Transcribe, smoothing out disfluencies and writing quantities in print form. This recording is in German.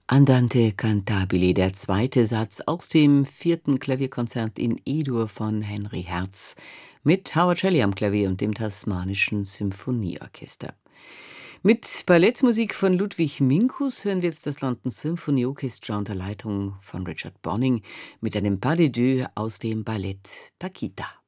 Andante cantabile, der zweite Satz aus dem vierten Klavierkonzert in E-Dur von Henry Herz mit Howard Shelley am Klavier und dem Tasmanischen Symphonieorchester. Mit Ballettmusik von Ludwig Minkus hören wir jetzt das London Symphony Orchestra unter Leitung von Richard Bonning mit einem Pas de deux aus dem Ballett Paquita.